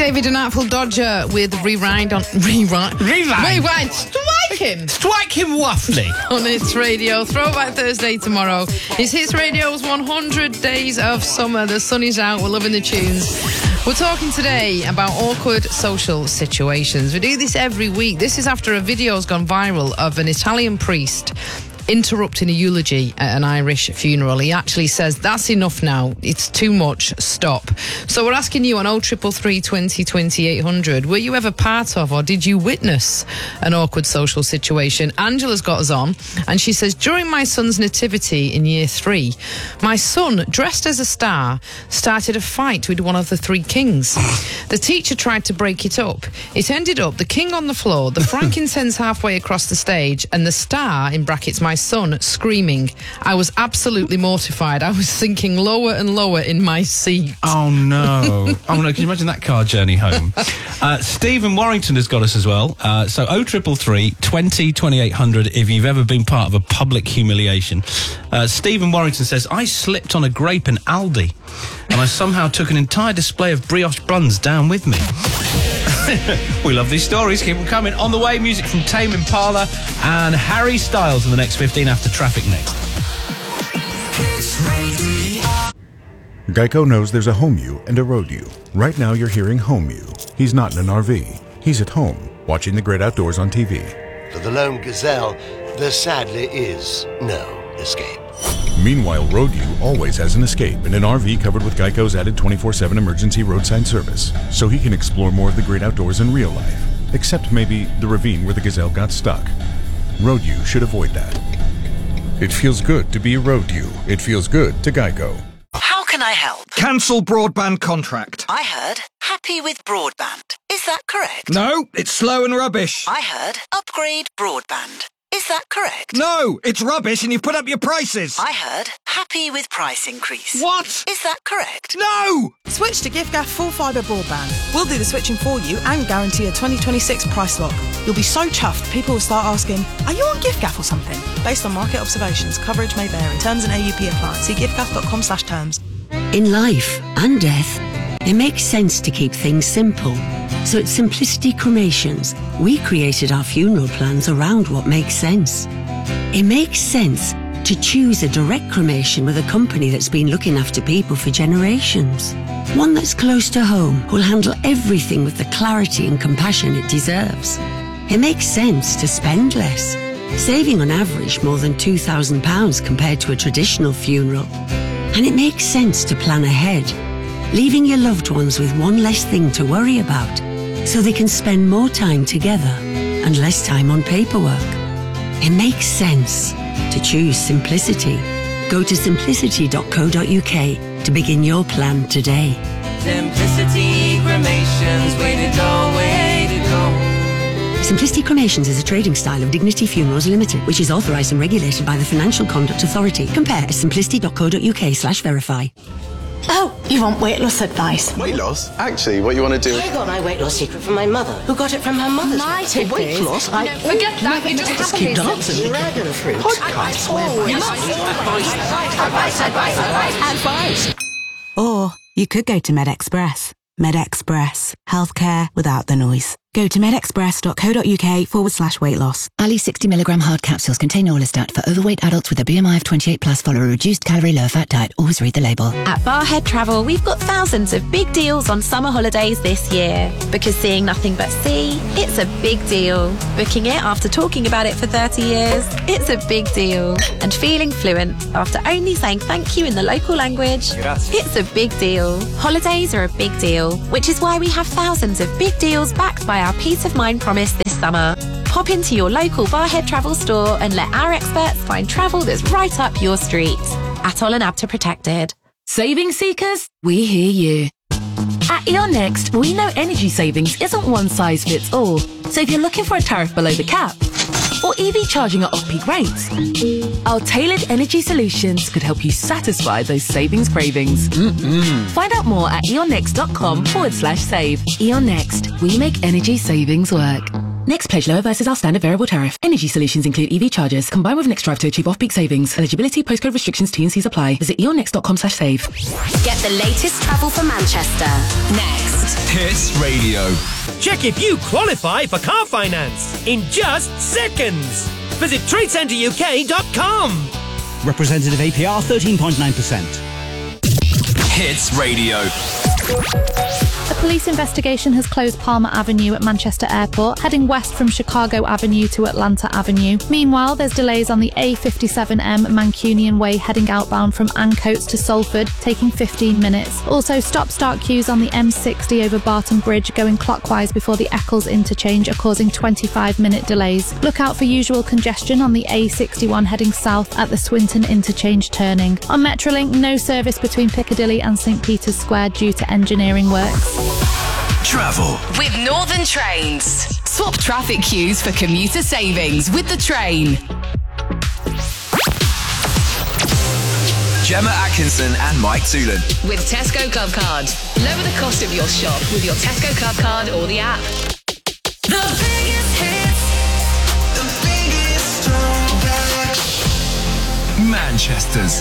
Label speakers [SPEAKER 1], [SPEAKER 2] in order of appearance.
[SPEAKER 1] David and Artful Dodger with Rewind.
[SPEAKER 2] Strike him waffly.
[SPEAKER 1] On Hits Radio. Throwback Thursday tomorrow. It's Hits Radio's 100 Days of Summer. The sun is out. We're loving the tunes. We're talking today about awkward social situations. We do this every week. This is after a video's gone viral of an Italian priest interrupting a eulogy at an Irish funeral. He actually says, that's enough now, it's too much, stop. So we're asking you on 0333 20 20 800, were you ever part of or did you witness an awkward social situation? Angela's got us on and she says, during my son's nativity in year 3, my son, dressed as a star, started a fight with one of the 3 kings. The teacher tried to break it up. It ended up the king on the floor, the frankincense halfway across the stage, and the star, in brackets my son, screaming. I was absolutely mortified. I was sinking lower and lower in my seat.
[SPEAKER 2] Oh no. Can you imagine that car journey home? Stephen Warrington has got us as well. So 0333 20 20 800 if you've ever been part of a public humiliation. Stephen Warrington says, I slipped on a grape in Aldi and I somehow took an entire display of brioche buns down with me. We love these stories. Keep them coming. On the way, music from Tame Impala and Harry Styles in the next 15 after traffic next.
[SPEAKER 3] Geico knows there's a home you and a road you. Right now you're hearing home you. He's not in an RV. He's at home, watching the great outdoors on TV.
[SPEAKER 4] For the lone gazelle, there sadly is no escape.
[SPEAKER 3] Meanwhile, Road U always has an escape in an RV covered with Geico's added 24/7 emergency roadside service, so he can explore more of the great outdoors in real life, except maybe the ravine where the gazelle got stuck. Road U should avoid that. It feels good to be Road U. It feels good to Geico.
[SPEAKER 5] How can I help?
[SPEAKER 6] Cancel broadband contract.
[SPEAKER 5] I heard happy with broadband. Is that correct?
[SPEAKER 6] No, it's slow and rubbish.
[SPEAKER 5] I heard upgrade broadband. Is that correct?
[SPEAKER 6] No, it's rubbish and you've put up your prices.
[SPEAKER 5] I heard happy with price increase.
[SPEAKER 6] What?
[SPEAKER 5] Is that correct?
[SPEAKER 6] No!
[SPEAKER 7] Switch to giffgaff full fibre broadband. We'll do the switching for you and guarantee a 2026 price lock. You'll be so chuffed, people will start asking, are you on giffgaff or something? Based on market observations, coverage may vary. Terms and AUP apply. See giffgaff.com/terms.
[SPEAKER 8] In life and death, it makes sense to keep things simple. So at Simplicity Cremations, we created our funeral plans around what makes sense. It makes sense to choose a direct cremation with a company that's been looking after people for generations. One that's close to home, who'll handle everything with the clarity and compassion it deserves. It makes sense to spend less, saving on average more than £2,000 compared to a traditional funeral. And it makes sense to plan ahead, leaving your loved ones with one less thing to worry about, so they can spend more time together and less time on paperwork. It makes sense to choose simplicity. Go to simplicity.co.uk to begin your plan today.
[SPEAKER 9] Simplicity Cremations, way to go, way to go.
[SPEAKER 8] Simplicity Cremations is a trading style of Dignity Funerals Limited, which is authorised and regulated by the Financial Conduct Authority. Compare at simplicity.co.uk/verify.
[SPEAKER 10] Oh, you want weight loss advice?
[SPEAKER 11] Weight loss? Actually, what you want to do...
[SPEAKER 10] I got my weight loss secret from my mother, who got it from her mother's.
[SPEAKER 7] My tip
[SPEAKER 10] weight
[SPEAKER 7] is...
[SPEAKER 10] loss?
[SPEAKER 7] forget that, it just keep dancing.
[SPEAKER 10] Dragon fruit.
[SPEAKER 7] Podcast.
[SPEAKER 10] Advice.
[SPEAKER 12] Or you could go to MedExpress. MedExpress. Healthcare without the noise. Go to medexpress.co.uk/weight loss.
[SPEAKER 13] Ali 60mg hard capsules contain Orlistat for overweight adults with a BMI of 28+. Follow a reduced calorie, low fat diet. Always read the label.
[SPEAKER 14] At Barhead Travel, we've got thousands of big deals on summer holidays this year. Because seeing nothing but sea, it's a big deal. Booking it after talking about it for 30 years, it's a big deal. And feeling fluent after only saying thank you in the local language, it's a big deal. Holidays are a big deal, which is why we have thousands of big deals backed by our Peace of Mind promise this summer. Pop into your local Barhead Travel store and let our experts find travel that's right up your street. Atoll and ABTA protected.
[SPEAKER 15] Saving seekers, we hear you. At E.ON Next, we know energy savings isn't one size fits all. So if you're looking for a tariff below the cap, or EV charging at off-peak rates, our tailored energy solutions could help you satisfy those savings cravings. Find out more at eonnext.com/save. E.ON Next, we make energy savings work. Next pledge lower versus our standard variable tariff. Energy solutions include EV chargers, combined with Next Drive to achieve off-peak savings. Eligibility, postcode restrictions, T&Cs apply. Visit eonnext.com/save.
[SPEAKER 16] Get the latest travel for Manchester. Next. next.
[SPEAKER 17] Hits Radio.
[SPEAKER 18] Check if you qualify for car finance in just seconds. Visit TradeCenterUK.com.
[SPEAKER 19] Representative APR 13.9%.
[SPEAKER 17] Hits Radio.
[SPEAKER 20] A police investigation has closed Palmer Avenue at Manchester Airport, heading west from Chicago Avenue to Atlanta Avenue. Meanwhile, there's delays on the A57M Mancunian Way heading outbound from Ancoats to Salford, taking 15 minutes. Also, stop-start queues on the M60 over Barton Bridge going clockwise before the Eccles interchange are causing 25-minute delays. Look out for usual congestion on the A61 heading south at the Swinton interchange turning. On Metrolink, no service between Piccadilly and St Peter's Square due to engineering works.
[SPEAKER 17] Travel
[SPEAKER 16] with Northern Trains. Swap traffic queues for commuter savings with the train.
[SPEAKER 17] Gemma Atkinson and Mike Toolan.
[SPEAKER 16] With Tesco Club Card. Lower the cost of your shop with your Tesco Club Card or the app. The biggest hits. The biggest throwback.
[SPEAKER 17] Manchester's